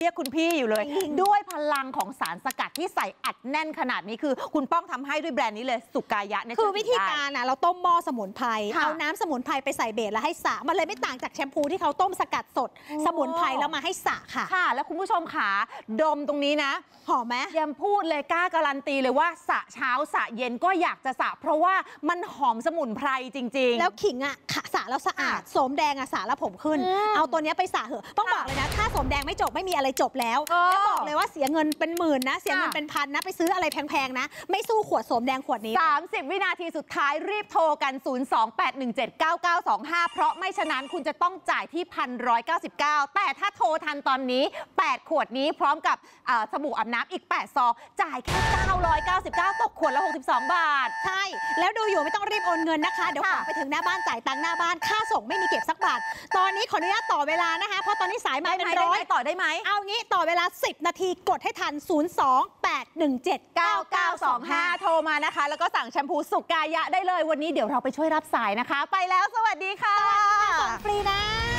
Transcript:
เรียกคุณพี่อยู่เลยด้วยพลังของสารสกัดที่ใส่อัดแน่นขนาดนี้คือคุณป้องทำให้ด้วยแบรนด์นี้เลยสุกายะเนี่ยคือวิธีการนะเราต้มหม้อสมุนไพรเอาน้ำสมุนไพรไปใส่เบสแล้วให้สระมันเลยไม่ต่างจากแชมพูที่เขาต้มสกัดสดสมุนไพรแล้วมาให้สระค่ะค่ะแล้วคุณผู้ชมขาดมตรงนี้นะหอมไหมยังพูดเลยกล้าการันตีเลยว่าสระเช้าสระเย็นก็อยากจะสระเพราะว่ามันหอมสมุนไพรจริงๆแล้วขิงอ่ะสระแล้วสะอาดโสมแดงอ่ะสระแล้วผมขึ้นเอาตัวนี้ไปสระเหอะต้องบอกเลยนะถ้าโสมแดงไม่จบไม่มีอะไรจบแล้วบอกเลยว่าเสียเงินเป็นหมื่นนะเสียเงินเป็นพันนะไปซื้ออะไรแพงๆนะไม่สู้ขวดโสมแดงขวดนี้ 30 วินาทีสุดท้ายรีบโทรกัน 028179925 เพราะไม่ฉะนั้นคุณจะต้องจ่ายที่1,199แต่ถ้าโทรทันตอนนี้8ขวดนี้พร้อมกับสบู่อาบน้ำอีก8ซองจ่ายแค่999ตกขวดละ62 บาทใช่แล้วดูอยู่ไม่ต้องรีบโอนเงินนะคะเดี๋ยวขอไปถึงหน้าบ้านจ่ายตังค์หน้าบ้านค่าส่งไม่มีเก็บสักบาทตอนนี้ขออนุญาตต่อเวลานะคะเพราะตอนนี้สายมาเป็นร้อยต่อได้ไหมเอางี้ต่อเวลา10 นาทีกดให้ทัน 028179925 โทรมานะคะแล้วก็สั่งแชมพูสุกายะได้เลยวันนี้เดี๋ยวเราไปช่วยรับสายนะคะไปแล้วสวัสดีค่ะส่งฟรีนะ